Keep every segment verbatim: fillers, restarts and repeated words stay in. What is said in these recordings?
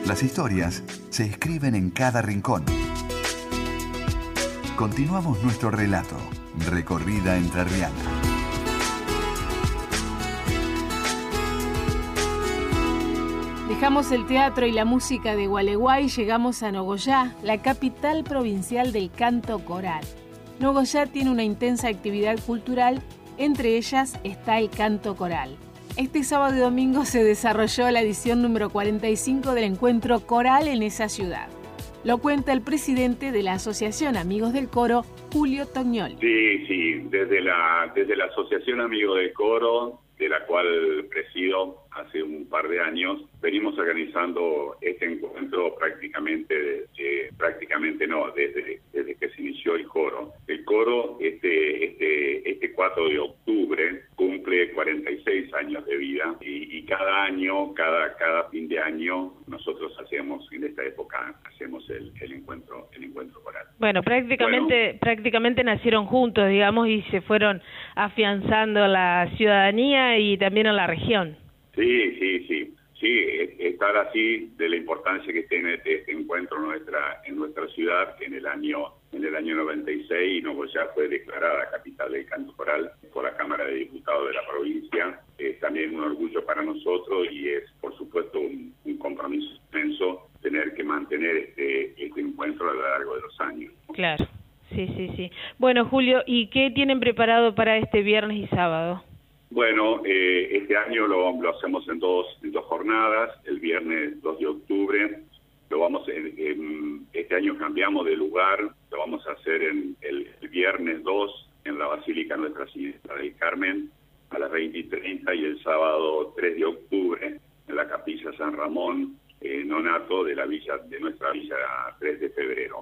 Las historias se escriben en cada rincón. Continuamos nuestro relato, Recorrida Entrerriana. Dejamos el teatro y la música de Gualeguay y llegamos a Nogoyá, la capital provincial del canto coral. Nogoyá tiene una intensa actividad cultural, entre ellas está el canto coral. Este sábado y domingo se desarrolló la edición número cuarenta y cinco del encuentro coral en esa ciudad. Lo cuenta el presidente de la Asociación Amigos del Coro, Julio Tognoli. Sí, sí, desde la, desde la Asociación Amigos del Coro, de la cual presido hace un par de años, venimos organizando este encuentro prácticamente, eh, prácticamente no, desde, desde que se inició el coro. El coro este, este, este cuatro de octubre cumple cuarenta y seis años de vida y, y cada año, cada, cada fin de año, nosotros hacemos, en esta época, hacemos el, el encuentro, el encuentro coral. Bueno, prácticamente, bueno, prácticamente nacieron juntos, digamos, y se fueron afianzando la ciudadanía y también a la región. Sí, sí, sí, sí, estar así de la importancia que tiene este encuentro en nuestra en nuestra ciudad en el año en el año noventa y seis, Nogoyá fue declarada capital del canto coral por la Cámara de Diputados de la provincia. Es también un orgullo para nosotros y es, por supuesto, un, un compromiso inmenso tener que mantener este este encuentro a lo largo de los años. Claro, sí, sí, sí. Bueno, Julio, ¿y qué tienen preparado para este viernes y sábado? Bueno, eh, este año lo, lo hacemos en dos, en dos jornadas. El viernes dos de octubre lo vamos en, en, este año cambiamos de lugar, lo vamos a hacer en el, el viernes dos en la Basílica Nuestra Señora del Carmen a las veinte y treinta y el sábado tres de octubre en la Capilla San Ramón, eh, nonato de la villa de nuestra villa tres de febrero.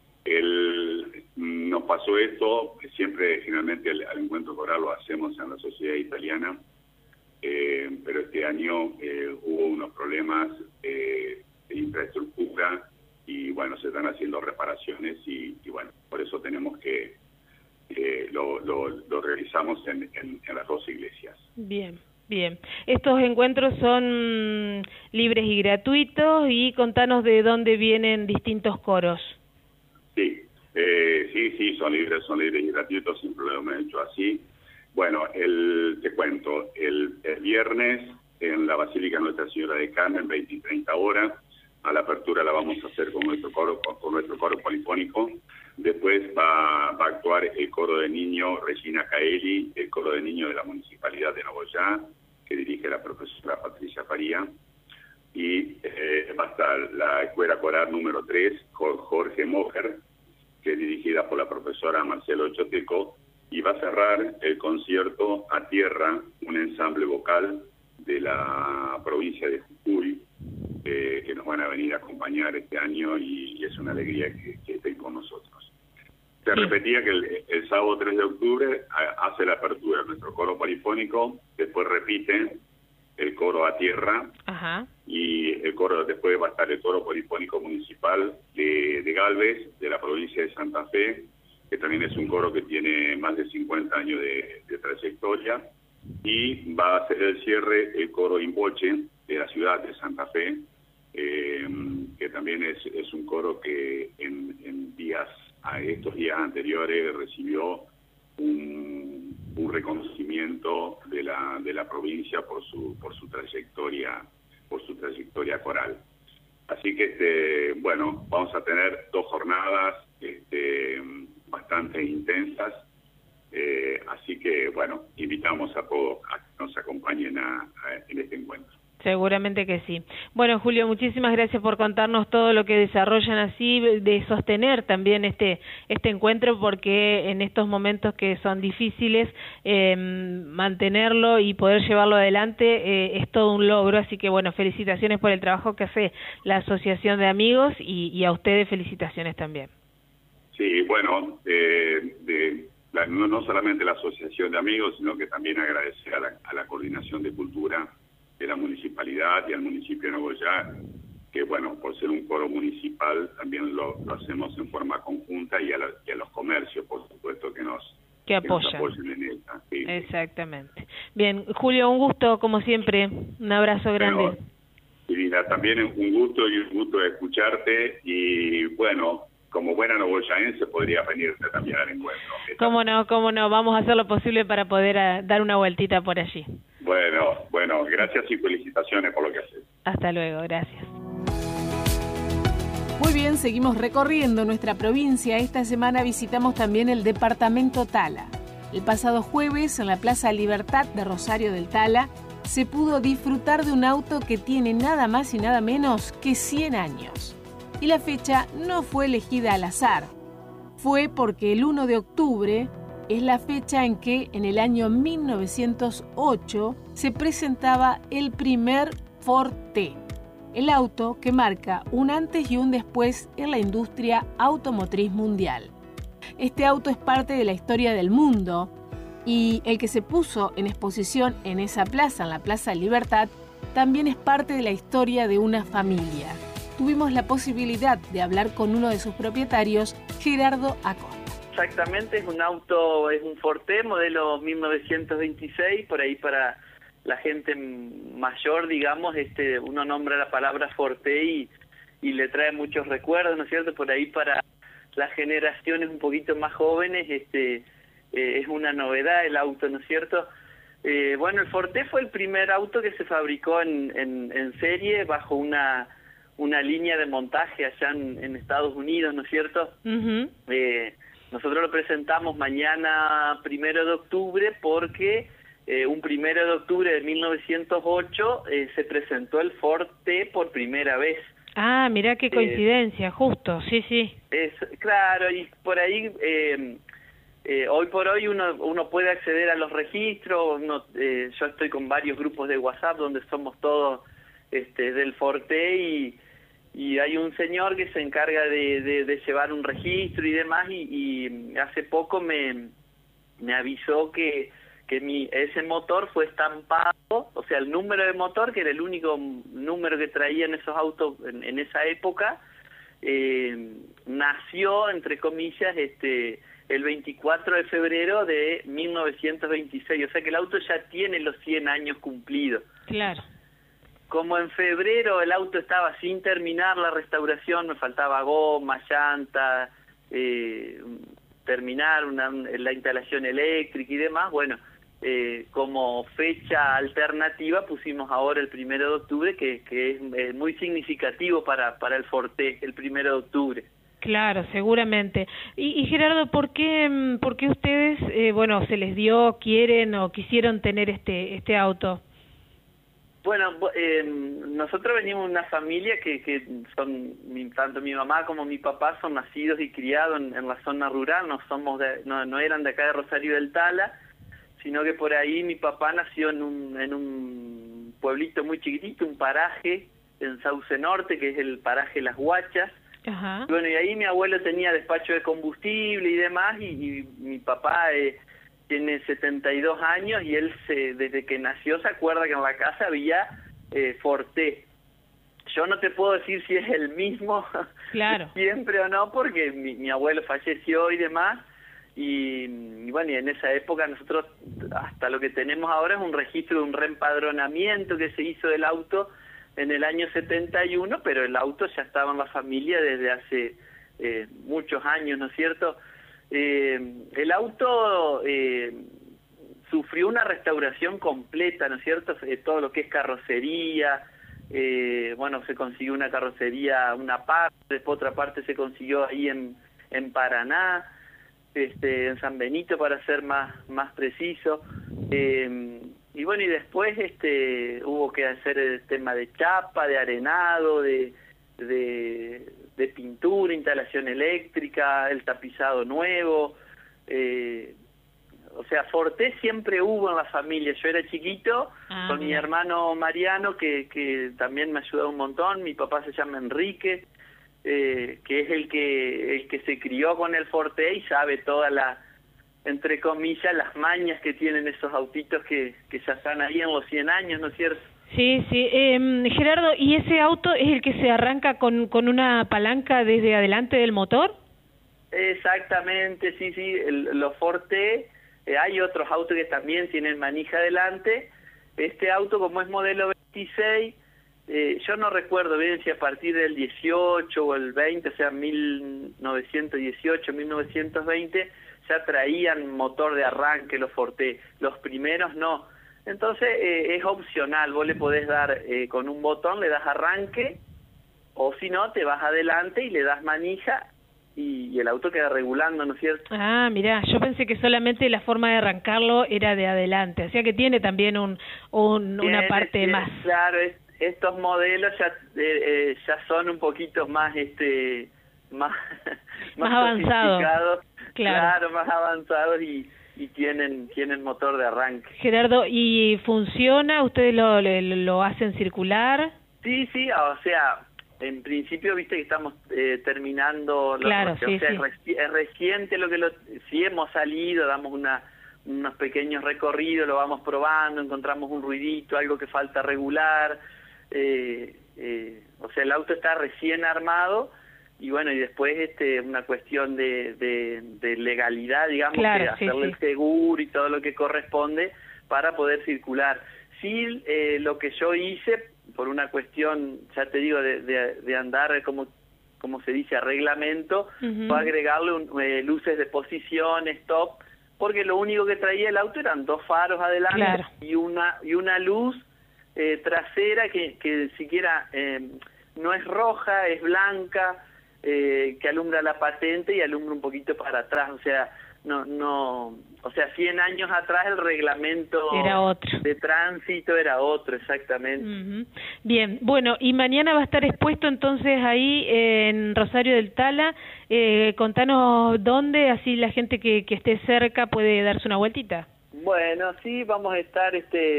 El, nos pasó esto, siempre finalmente el, el encuentro coral lo hacemos en la Sociedad Italiana, eh, pero este año eh, hubo unos problemas eh, de infraestructura y bueno, se están haciendo reparaciones y, y bueno, por eso tenemos que, eh, lo, lo, lo realizamos en, en, en las dos iglesias. Bien. Bien, estos encuentros son libres y gratuitos y contanos de dónde vienen distintos coros. Sí, eh, sí, sí, son libres, son libres y gratuitos, siempre lo hemos hecho así. Bueno, el, te cuento, el, el viernes en la Basílica Nuestra Señora de Carmen, veinte y treinta horas, a la apertura la vamos a hacer con nuestro coro, con, con nuestro coro polifónico. Después va, va a actuar el coro de niños Regina Caeli, el coro de niños de la Municipalidad de Nogoyá, que dirige la profesora Patricia Faría. Y eh, va a estar la escuela coral número tres, Jorge Mojer, que es dirigida por la profesora Marcelo Choteco, y va a cerrar el concierto A Tierra, un ensamble vocal de la provincia de Jujuy, eh, que nos van a venir a acompañar este año y, y es una alegría que, que estén con nosotros. Se repetía que el, el sábado tres de octubre a, hace la apertura de nuestro coro polifónico, después repite el coro A Tierra. Ajá. Y el coro después va a estar el coro polifónico municipal de, de Galvez, de la provincia de Santa Fe, que también es un coro que tiene más de cincuenta años de, de trayectoria, y va a ser el cierre el coro Imboche de la ciudad de Santa Fe, eh, que también es, es un coro que en, en días, a estos días anteriores recibió un, un reconocimiento de la de la provincia por su por su trayectoria por su trayectoria coral. Así que este bueno, vamos a tener dos jornadas este bastante intensas, eh, así que bueno, invitamos a todos a que nos acompañen a, a, en este encuentro. Seguramente que sí. Bueno, Julio, muchísimas gracias por contarnos todo lo que desarrollan así, de sostener también este este encuentro, porque en estos momentos que son difíciles, eh, mantenerlo y poder llevarlo adelante eh, es todo un logro. Así que, bueno, felicitaciones por el trabajo que hace la Asociación de Amigos y, y a ustedes felicitaciones también. Sí, bueno, eh, de, la, no, no solamente la Asociación de Amigos, sino que también agradecer a la, a la Coordinación de Cultura de la Municipalidad y al municipio de Nogoyá, que bueno, por ser un coro municipal también lo, lo hacemos en forma conjunta, y a, la, y a los comercios, por supuesto, que nos, que apoyan, que nos apoyen en esta. Sí. Exactamente. Bien, Julio, un gusto como siempre, un abrazo grande. Bueno, Irina, también es un gusto y un gusto de escucharte y bueno, como buena nogoyaense podría venirte también al encuentro. Cómo no, cómo no, vamos a hacer lo posible para poder a, dar una vueltita por allí. Bueno, bueno, gracias y felicitaciones por lo que haces. Hasta luego, gracias. Muy bien, seguimos recorriendo nuestra provincia. Esta semana visitamos también el departamento Tala. El pasado jueves, en la Plaza Libertad de Rosario del Tala, se pudo disfrutar de un auto que tiene nada más y nada menos que cien años. Y la fecha no fue elegida al azar. Fue porque el uno de octubre es la fecha en que, en el año mil novecientos ocho, se presentaba el primer Ford T, el auto que marca un antes y un después en la industria automotriz mundial. Este auto es parte de la historia del mundo, y el que se puso en exposición en esa plaza, en la Plaza Libertad, también es parte de la historia de una familia. Tuvimos la posibilidad de hablar con uno de sus propietarios, Gerardo Acosta. Exactamente, es un auto, es un Ford T, modelo mil novecientos veintiséis, por ahí para la gente mayor, digamos, este, uno nombra la palabra Ford T y, y le trae muchos recuerdos, ¿no es cierto? Por ahí para las generaciones un poquito más jóvenes, este... Eh, es una novedad el auto, ¿no es cierto? Eh, bueno, el Ford T fue el primer auto que se fabricó en, en, en serie bajo una una línea de montaje allá en, en Estados Unidos, ¿no es cierto? Uh-huh. Eh, nosotros lo presentamos mañana primero de octubre porque eh, un primero de octubre de mil novecientos ocho eh, se presentó el Ford T por primera vez. Ah, mirá qué coincidencia, eh, justo, sí, sí. Es, claro, y por ahí... Eh, Eh, hoy por hoy uno uno puede acceder a los registros, uno, eh, yo estoy con varios grupos de WhatsApp donde somos todos este, del Ford T y, y hay un señor que se encarga de, de, de llevar un registro y demás y, y hace poco me, me avisó que, que mi, ese motor fue estampado, o sea el número de motor, que era el único número que traían esos autos en, en esa época, eh, nació, entre comillas, este... el veinticuatro de febrero de mil novecientos veintiséis, o sea que el auto ya tiene los cien años cumplidos. Claro. Como en febrero el auto estaba sin terminar la restauración, me faltaba goma, llanta, eh, terminar una, la instalación eléctrica y demás, bueno, eh, como fecha alternativa pusimos ahora el primero de octubre, que, que es eh, muy significativo para, para el Ford T, el primero de octubre. Claro, seguramente. Y, y Gerardo, ¿por qué, por qué ustedes, eh, bueno, se les dio, quieren o quisieron tener este este auto? Bueno, eh, nosotros venimos de una familia que, que son, mi, tanto mi mamá como mi papá son nacidos y criados en, en la zona rural, no somos de, no, no eran de acá de Rosario del Tala, sino que por ahí mi papá nació en un, en un pueblito muy chiquitito, un paraje en Sauce Norte, que es el paraje Las Guachas. Ajá. Bueno, y ahí mi abuelo tenía despacho de combustible y demás, y, y mi papá eh, tiene setenta y dos años y él se, desde que nació se acuerda que en la casa había eh, Ford T. Yo no te puedo decir si es el mismo claro. siempre o no, porque mi, mi abuelo falleció y demás, y, y bueno, y en esa época nosotros hasta lo que tenemos ahora es un registro de un reempadronamiento que se hizo del auto en el año setenta y uno, pero el auto ya estaba en la familia desde hace eh, muchos años, ¿no es cierto? Eh, el auto eh, sufrió una restauración completa, ¿no es cierto? Eh, todo lo que es carrocería, eh, bueno, se consiguió una carrocería, una parte, después otra parte se consiguió ahí en, en Paraná, este, en San Benito para ser más, más preciso. Eh, Y bueno, y después este hubo que hacer el tema de chapa, de arenado, de, de, de pintura, instalación eléctrica, el tapizado nuevo. Eh, o sea, Ford T siempre hubo en la familia. Yo era chiquito, ah, con mira. mi hermano Mariano, que, que también me ayudó un montón. Mi papá se llama Enrique, eh, que es el que, el que se crió con el Ford T y sabe toda la... entre comillas, las mañas que tienen esos autitos que, que ya están ahí en los cien años, ¿no es cierto? Sí, sí. Eh, Gerardo, ¿y ese auto es el que se arranca con, con una palanca desde adelante del motor? Exactamente, sí, sí. El, los Ford T, eh, hay otros autos que también tienen manija adelante. Este auto, como es modelo veintiséis, eh, yo no recuerdo bien si a partir del dieciocho o el veinte, o sea, mil novecientos dieciocho, mil novecientos veinte, ya traían motor de arranque los Forte, los primeros no. Entonces eh, es opcional, vos le podés dar eh, con un botón, le das arranque, o si no, te vas adelante y le das manija y, y el auto queda regulando, ¿no es cierto? Ah, mirá, yo pensé que solamente la forma de arrancarlo era de adelante, o sea que tiene también un, un Tiene, una parte tiene, más. Claro, es, estos modelos ya eh, eh, ya son un poquito más este más más, más avanzados, claro. claro, más avanzados y, y tienen tienen motor de arranque. Gerardo, ¿y funciona? ¿Ustedes lo, lo, lo hacen circular? Sí, sí, o sea, en principio, viste que estamos eh, terminando, claro, los, sí, o sea, sí. es, reci es reciente lo que lo, sí hemos salido, damos una unos pequeños recorridos, lo vamos probando, encontramos un ruidito, algo que falta regular, eh, eh, o sea, el auto está recién armado y bueno, y después este una cuestión de, de, de legalidad, digamos, claro, que sí, hacerle sí. el seguro y todo lo que corresponde para poder circular. Sí, eh, lo que yo hice, por una cuestión, ya te digo, de, de, de andar, como, como se dice, a reglamento, Uh-huh. fue agregarle un, eh, luces de posición, stop, porque lo único que traía el auto eran dos faros adelante claro. y una y una luz eh, trasera que, que siquiera eh, no es roja, es blanca, eh, que alumbra la patente y alumbra un poquito para atrás, o sea, no, no, o sea, cien años atrás el reglamento era otro. de tránsito era otro, exactamente. Uh-huh. Bien, bueno, y mañana va a estar expuesto entonces ahí en Rosario del Tala, eh, contanos dónde, así la gente que, que esté cerca puede darse una vueltita. Bueno, sí, vamos a estar este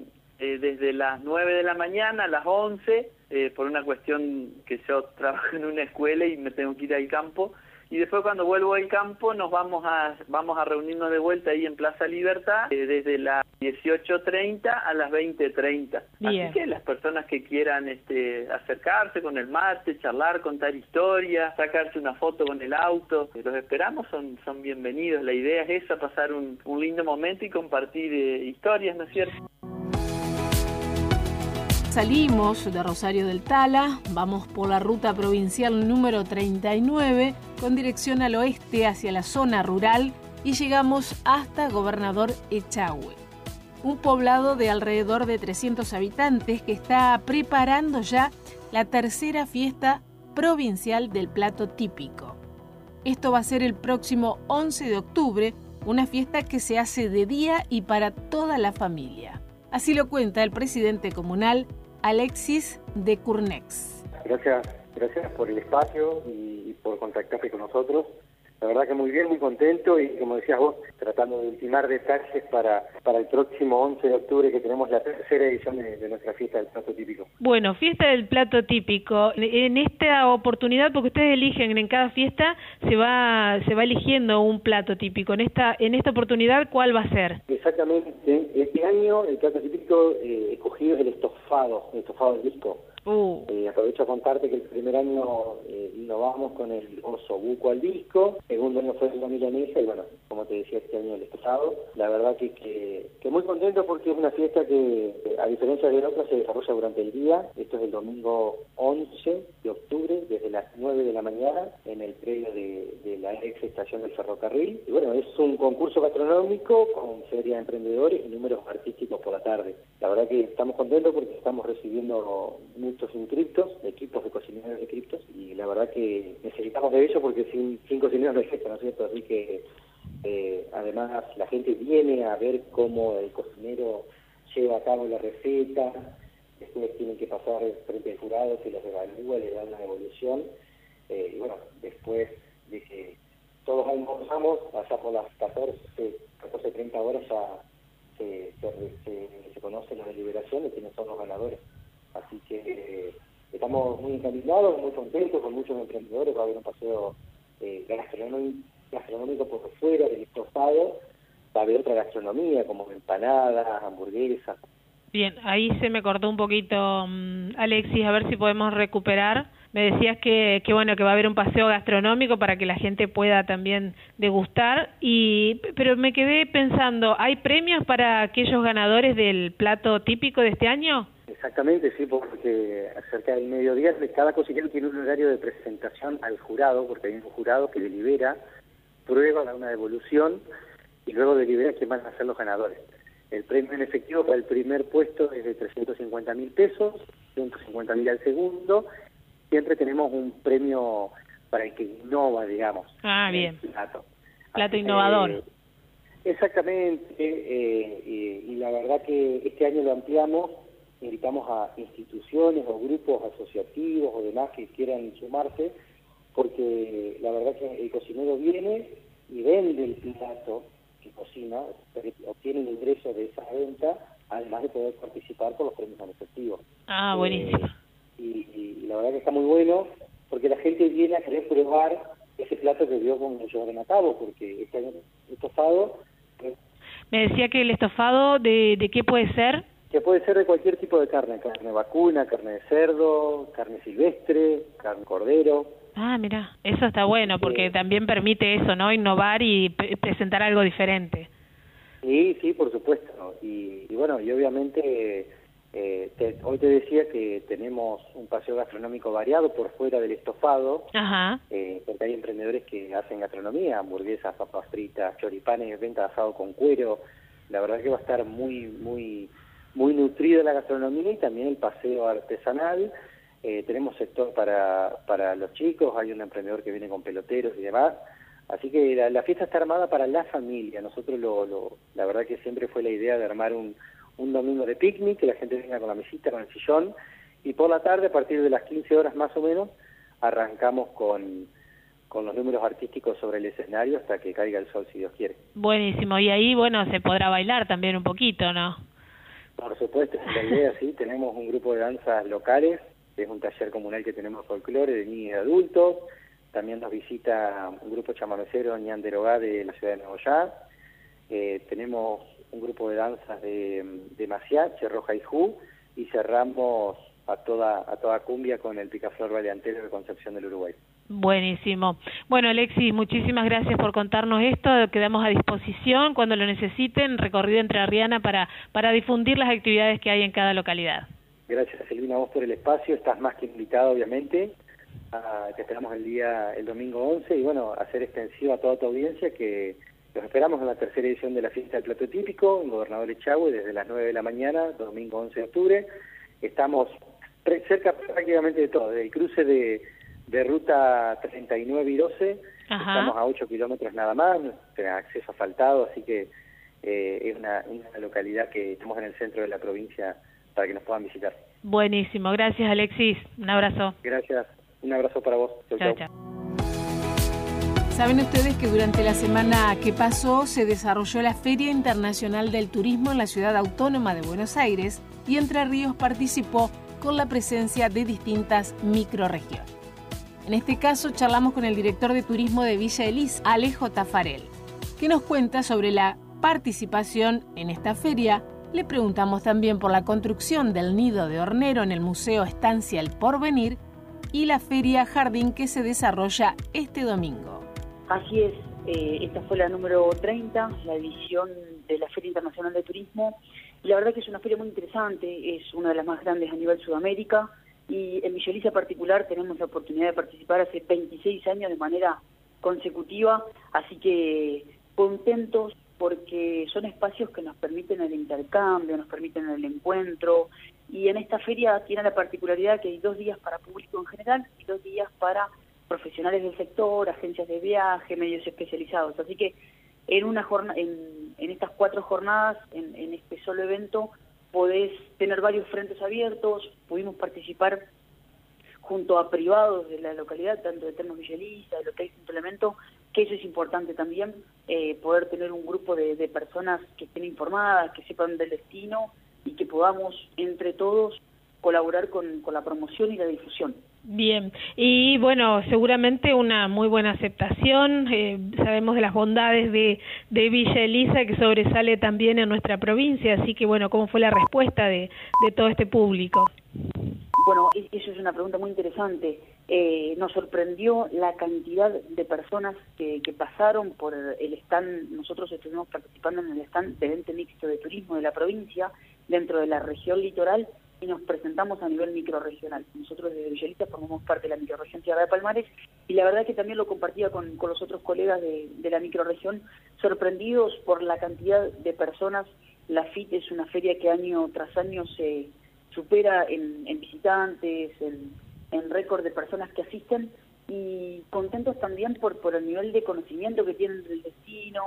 eh, desde las nueve de la mañana a las once, eh, por una cuestión que yo trabajo en una escuela y me tengo que ir al campo, y después cuando vuelvo al campo nos vamos a vamos a reunirnos de vuelta ahí en Plaza Libertad, eh, desde las dieciocho treinta a las veinte treinta. Así que las personas que quieran este acercarse con el mate, charlar, contar historias, sacarse una foto con el auto, eh, los esperamos, son son bienvenidos. La idea es esa, pasar un, un lindo momento y compartir eh, historias, ¿no es cierto? Salimos de Rosario del Tala, vamos por la ruta provincial número treinta y nueve con dirección al oeste hacia la zona rural y llegamos hasta Gobernador Echagüe, un poblado de alrededor de trescientos habitantes que está preparando ya la tercera fiesta provincial del plato típico. Esto va a ser el próximo once de octubre, una fiesta que se hace de día y para toda la familia. Así lo cuenta el presidente comunal, Alexis de Curnex. Gracias, gracias por el espacio y, y por contactarse con nosotros. La verdad que muy bien, muy contento y como decías vos, tratando de ultimar detalles para, para el próximo once de octubre que tenemos la tercera edición de, de nuestra fiesta del plato típico. Bueno, fiesta del plato típico. En esta oportunidad, porque ustedes eligen en cada fiesta, se va se va eligiendo un plato típico. En esta en esta oportunidad, ¿cuál va a ser? Exactamente. Este año el plato típico eh, escogido es el estofado, el estofado del disco. Uh. Eh, aprovecho a contarte que el primer año eh, innovamos con el oso buco al disco, el segundo año fue la milanesa y bueno, como te decía, este año el estofado. La verdad que, que, que muy contento porque es una fiesta que, a diferencia de otras, se desarrolla durante el día. Esto es el domingo once de octubre, desde las nueve de la mañana, en el predio de, de la ex estación del ferrocarril. Y bueno, es un concurso gastronómico con feria de emprendedores y números artísticos por la tarde. La verdad que estamos contentos porque estamos recibiendo muchos inscriptos, equipos de cocineros inscriptos, y la verdad que necesitamos de ello porque sin, sin cocineros no hay fiesta, ¿no es cierto? Así que eh, además la gente viene a ver cómo el cocinero lleva a cabo la receta, después tienen que pasar frente al jurado, se los evalúa, les da una devolución, eh, y bueno, después de que todos almorzamos, allá por las catorce, catorce treinta horas ya se, se, se, se conoce la deliberación de quiénes son los ganadores. Así que eh, estamos muy encaminados, muy contentos, con muchos emprendedores. Va a haber un paseo eh, gastronómico, gastronómico por fuera del estofado. Va a haber otra gastronomía como empanadas, hamburguesas. Bien, ahí se me cortó un poquito, um, Alexis, a ver si podemos recuperar. Me decías que, que bueno, que va a haber un paseo gastronómico para que la gente pueda también degustar, y pero me quedé pensando, ¿hay premios para aquellos ganadores del plato típico de este año? Exactamente, sí, porque cerca del mediodía cada cocinero tiene un horario de presentación al jurado, porque hay un jurado que delibera, prueba, da una devolución y luego delibera quién van a ser los ganadores. El premio en efectivo para el primer puesto es de trescientos cincuenta mil pesos, ciento cincuenta mil al segundo. Siempre tenemos un premio para el que innova, digamos. Ah, bien. Plato, plato Así, innovador. Eh, exactamente, eh, eh, y la verdad que este año lo ampliamos, invitamos a instituciones o grupos asociativos o demás que quieran sumarse, porque la verdad que el cocinero viene y vende el plato que cocina, obtiene el ingreso de esa venta, además de poder participar por los premios en efectivo. Ah, buenísimo. Eh, y, y la verdad que está muy bueno, porque la gente viene a querer probar ese plato que vio con el llevaron a cabo, porque este año estofado... Pues, me decía que el estofado, ¿de, de qué puede ser? Que puede ser de cualquier tipo de carne, carne vacuna, carne de cerdo, carne silvestre, carne cordero. Ah, mira, eso está bueno, porque eh, también permite eso, ¿no? Innovar y pre presentar algo diferente. Sí, sí, por supuesto. Y, y bueno, y obviamente eh, te, hoy te decía que tenemos un paseo gastronómico variado por fuera del estofado. Ajá. Eh, porque hay emprendedores que hacen gastronomía, hamburguesas, papas fritas, choripanes, venta de asado con cuero. La verdad que va a estar muy, muy, muy nutrida la gastronomía y también el paseo artesanal. Eh, tenemos sector para, para los chicos, hay un emprendedor que viene con peloteros y demás. Así que la, la fiesta está armada para la familia. Nosotros, lo, lo, la verdad que siempre fue la idea de armar un, un domingo de picnic, que la gente venga con la mesita, con el sillón, y por la tarde, a partir de las quince horas más o menos, arrancamos con, con los números artísticos sobre el escenario hasta que caiga el sol, si Dios quiere. Buenísimo. Y ahí, bueno, se podrá bailar también un poquito, ¿no? Por supuesto, la idea, sí. Tenemos un grupo de danzas locales, es un taller comunal que tenemos folclore de niños y adultos. También nos visita un grupo chamamecero Ñanderogá de la ciudad de Nogoyá. Eh, tenemos un grupo de danzas de, de Maciache, Roja y Ju, y cerramos a toda a toda cumbia con el Picaflor Baleantero de Concepción del Uruguay. Buenísimo. Bueno, Alexis, muchísimas gracias por contarnos esto. Quedamos a disposición cuando lo necesiten, recorrido entrerriana para, para difundir las actividades que hay en cada localidad. Gracias, Silvina, a vos por el espacio. Estás más que invitado, obviamente. Ah, te esperamos el día el domingo once y bueno, hacer extensiva a toda tu audiencia que los esperamos en la tercera edición de la fiesta del plato típico en Gobernador Echagüe desde las nueve de la mañana, domingo once de octubre. Estamos cerca prácticamente de todo, del cruce de, de ruta treinta y nueve y doce. Ajá. Estamos a ocho kilómetros nada más, tenemos acceso asfaltado, así que eh, es una, una localidad que estamos en el centro de la provincia para que nos puedan visitar. Buenísimo, gracias Alexis, un abrazo. Gracias. Un abrazo para vos. Chau, chau, chau. chau. Saben ustedes que durante la semana que pasó se desarrolló la Feria Internacional del Turismo en la Ciudad Autónoma de Buenos Aires y Entre Ríos participó con la presencia de distintas microrregiones. En este caso charlamos con el director de turismo de Villa Elis, Alejo Tafarel, que nos cuenta sobre la participación en esta feria. Le preguntamos también por la construcción del nido de hornero en el Museo Estancia El Porvenir y la Feria Jardín que se desarrolla este domingo. Así es, eh, esta fue la número treinta, la edición de la Feria Internacional de Turismo, y la verdad que es una feria muy interesante, es una de las más grandes a nivel Sudamérica, y en Villa Elis en particular tenemos la oportunidad de participar hace veintiséis años de manera consecutiva, así que contentos porque son espacios que nos permiten el intercambio, nos permiten el encuentro, y en esta feria tiene la particularidad que hay dos días para público en general y dos días para profesionales del sector, agencias de viaje, medios especializados. Así que en una jornada, en, en estas cuatro jornadas, en, en este solo evento, podés tener varios frentes abiertos. Pudimos participar junto a privados de la localidad, tanto de Termas Villa Elis, del Hotel Quinto Elemento, que eso es importante también, eh, poder tener un grupo de, de personas que estén informadas, que sepan del destino y que podamos entre todos colaborar con, con la promoción y la difusión. Bien, y bueno, seguramente una muy buena aceptación, eh, sabemos de las bondades de, de Villa Elisa que sobresale también en nuestra provincia, así que bueno, ¿cómo fue la respuesta de, de todo este público? Bueno, eso es una pregunta muy interesante. Eh, nos sorprendió la cantidad de personas que, que pasaron por el stand. Nosotros estuvimos participando en el stand del ente mixto de turismo de la provincia, dentro de la región litoral, y nos presentamos a nivel microrregional. Nosotros desde Villa Elisa formamos parte de la microrregión Tierra de Palmares y la verdad que también lo compartía con, con los otros colegas de, de la microrregión, sorprendidos por la cantidad de personas. La F I T es una feria que año tras año se supera en, en visitantes, en, en récord de personas que asisten, y contentos también por, por el nivel de conocimiento que tienen del destino,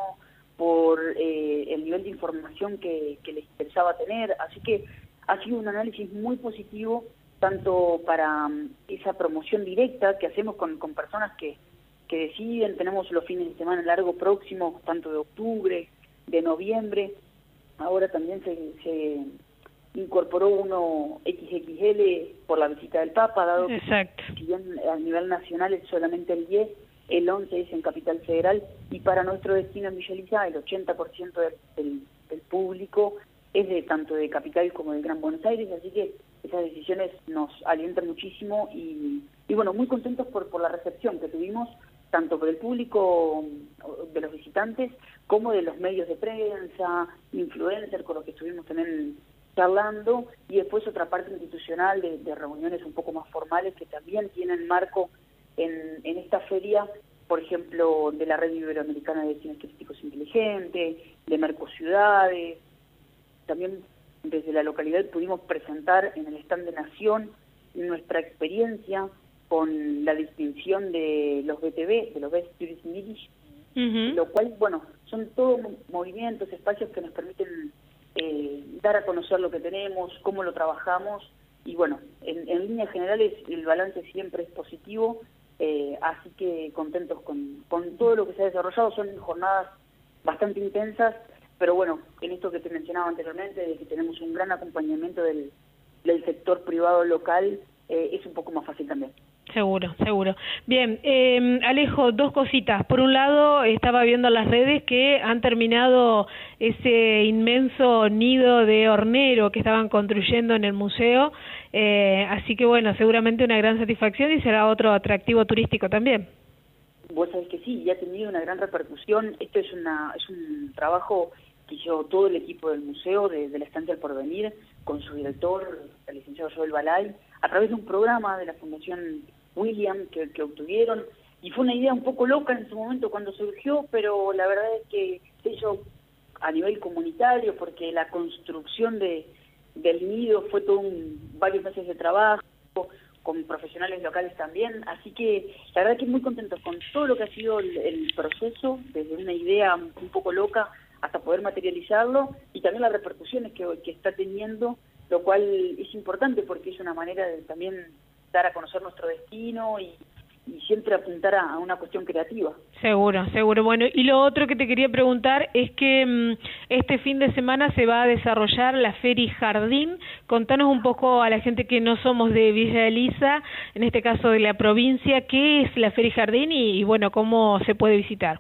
por eh, el nivel de información que, que les interesaba tener. Así que ha sido un análisis muy positivo, tanto para um, esa promoción directa que hacemos con, con personas que, que deciden. Tenemos los fines de semana largo próximos, tanto de octubre, de noviembre. Ahora también se, se incorporó uno equis equis ele por la visita del Papa, dado Exacto. que si bien a nivel nacional es solamente el diez, el once es en Capital Federal, y para nuestro destino en Villa Elisa el ochenta por ciento del, del, del público es de tanto de Capital como del Gran Buenos Aires, así que esas decisiones nos alientan muchísimo y, y bueno, muy contentos por, por la recepción que tuvimos, tanto por el público de los visitantes como de los medios de prensa, influencers con los que estuvimos también charlando, y después otra parte institucional de, de reuniones un poco más formales que también tienen marco en, en esta feria, por ejemplo, de la Red Iberoamericana de Destinos Turísticos Inteligentes, de Mercociudades. También desde la localidad pudimos presentar en el stand de Nación nuestra experiencia con la distinción de los B T V, de los Best Tourism Village, uh-huh. Lo cual, bueno, son todos movimientos, espacios que nos permiten eh, dar a conocer lo que tenemos, cómo lo trabajamos, y bueno, en, en líneas generales el balance siempre es positivo, eh, así que contentos con, con todo lo que se ha desarrollado. Son jornadas bastante intensas, pero bueno, en esto que te mencionaba anteriormente, de que tenemos un gran acompañamiento del, del sector privado local, eh, es un poco más fácil también. Seguro, seguro. Bien, eh, Alejo, dos cositas. Por un lado, estaba viendo las redes que han terminado ese inmenso nido de hornero que estaban construyendo en el museo, eh, así que bueno, seguramente una gran satisfacción y será otro atractivo turístico también. Vos sabés que sí, ya ha tenido una gran repercusión. Esto es, una, es un trabajo que hizo todo el equipo del museo, de, de la Estancia del Porvenir, con su director, el licenciado Joel Balay, a través de un programa de la Fundación William que, que obtuvieron, y fue una idea un poco loca en su momento cuando surgió, pero la verdad es que se hizo a nivel comunitario, porque la construcción de del nido fue todo un, varios meses de trabajo, con profesionales locales también, así que la verdad que muy contentos con todo lo que ha sido el, el proceso, desde una idea un poco loca hasta poder materializarlo, y también las repercusiones que, que está teniendo, lo cual es importante porque es una manera de también dar a conocer nuestro destino y, y siempre apuntar a, a una cuestión creativa. Seguro, seguro. Bueno, y lo otro que te quería preguntar es que mmm, este fin de semana se va a desarrollar la Feria Jardín. Contanos un poco a la gente que no somos de Villa Elisa, en este caso de la provincia, ¿qué es la Feria Jardín y, y bueno, cómo se puede visitar?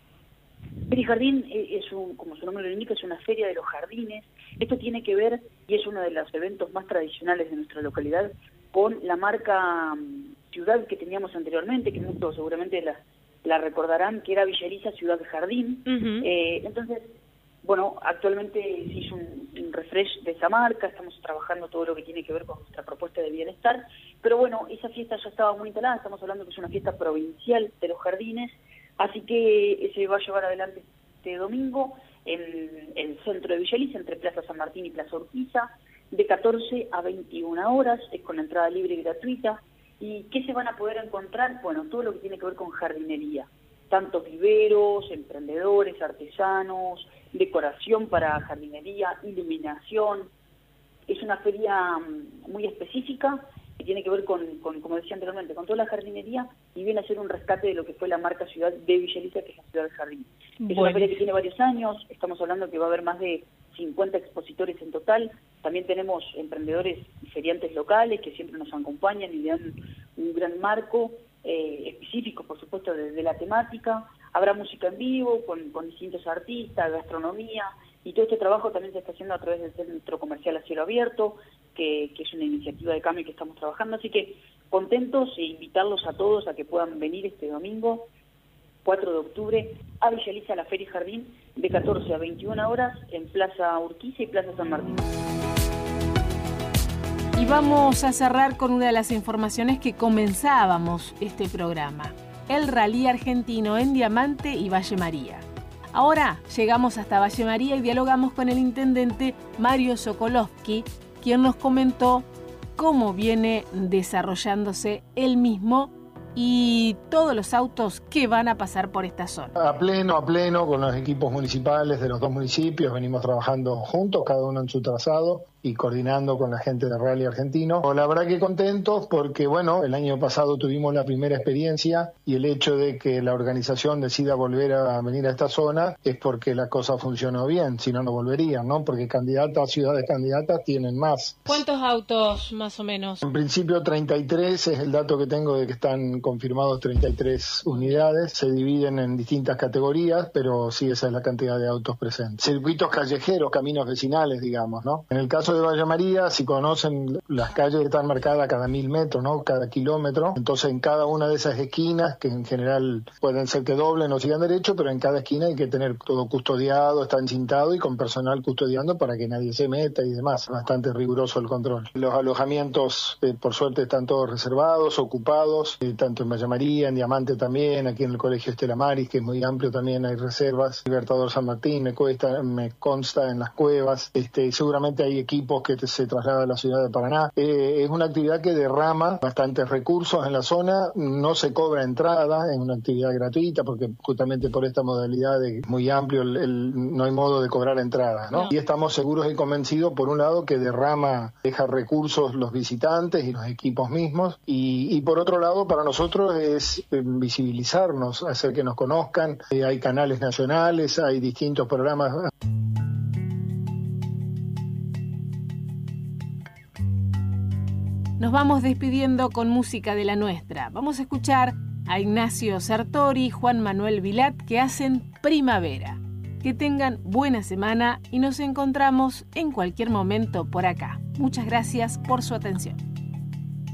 Feria Jardín es, un, como su nombre lo indica, es una feria de los jardines. Esto tiene que ver, y es uno de los eventos más tradicionales de nuestra localidad, con la marca um, ciudad que teníamos anteriormente, que muchos seguramente la, la recordarán, que era Villa Elisa Ciudad Jardín. Uh-huh. Eh, entonces, bueno, actualmente se hizo un, un refresh de esa marca, estamos trabajando todo lo que tiene que ver con nuestra propuesta de bienestar, pero bueno, esa fiesta ya estaba muy instalada, estamos hablando que es una fiesta provincial de los jardines, así que se va a llevar adelante este domingo en el centro de Villa Elisa, entre Plaza San Martín y Plaza Urquiza, de catorce a veintiuna horas, es con entrada libre y gratuita. ¿Y qué se van a poder encontrar? Bueno, todo lo que tiene que ver con jardinería, tanto viveros, emprendedores, artesanos, decoración para jardinería, iluminación. Es una feria muy específica que tiene que ver con, con, como decía anteriormente, con toda la jardinería, y viene a ser un rescate de lo que fue la marca ciudad de Villa Elisa, que es la ciudad del jardín. Bueno. Es una feria que tiene varios años, estamos hablando que va a haber más de cincuenta expositores en total. También tenemos emprendedores y feriantes locales que siempre nos acompañan y le dan un gran marco eh, específico, por supuesto, de, de la temática. Habrá música en vivo con, con distintos artistas, gastronomía, y todo este trabajo también se está haciendo a través del Centro Comercial a Cielo Abierto, que, que es una iniciativa de cambio que estamos trabajando. Así que contentos e invitarlos a todos a que puedan venir este domingo, cuatro de octubre, a Villa Elisa, a la Feria Jardín, de catorce a veintiuna horas, en Plaza Urquiza y Plaza San Martín. Y vamos a cerrar con una de las informaciones que comenzábamos este programa. El rally argentino en Diamante y Valle María. Ahora llegamos hasta Valle María y dialogamos con el intendente Mario Sokolovsky, quien nos comentó cómo viene desarrollándose el mismo y todos los autos que van a pasar por esta zona. A pleno, a pleno, con los equipos municipales de los dos municipios, venimos trabajando juntos, cada uno en su trazado y coordinando con la gente del Rally Argentino. La verdad que contentos porque, bueno, el año pasado tuvimos la primera experiencia y el hecho de que la organización decida volver a venir a esta zona es porque la cosa funcionó bien, si no, no volverían, ¿no? Porque candidatas, ciudades candidatas tienen más. ¿Cuántos autos más o menos? En principio treinta y tres es el dato que tengo de que están confirmados treinta y tres unidades, se dividen en distintas categorías, pero sí, esa es la cantidad de autos presentes. Circuitos callejeros, caminos vecinales, digamos, ¿no? En el caso de Valle María, si conocen, las calles están marcadas cada mil metros, ¿no? Cada kilómetro. Entonces, en cada una de esas esquinas, que en general pueden ser que doblen o sigan derecho, pero en cada esquina hay que tener todo custodiado, está encintado y con personal custodiando para que nadie se meta y demás. Bastante riguroso el control. Los alojamientos, eh, por suerte, están todos reservados, ocupados, eh, tanto en Valle María, en Diamante también, aquí en el Colegio Estela Maris, que es muy amplio, también hay reservas. Libertador San Martín, me cuesta, me consta en las cuevas. Este, seguramente hay equipos que se traslada a la ciudad de Paraná. Eh, es una actividad que derrama bastantes recursos en la zona, no se cobra entrada, es una actividad gratuita porque justamente por esta modalidad de muy amplio el, el, no hay modo de cobrar entrada, ¿no? No. Y estamos seguros y convencidos, por un lado, que derrama, deja recursos los visitantes y los equipos mismos, y, y por otro lado, para nosotros es eh, visibilizarnos, hacer que nos conozcan. Eh, hay canales nacionales, hay distintos programas. Nos vamos despidiendo con música de la nuestra. Vamos a escuchar a Ignacio Sartori y Juan Manuel Vilat, que hacen Primavera. Que tengan buena semana y nos encontramos en cualquier momento por acá. Muchas gracias por su atención.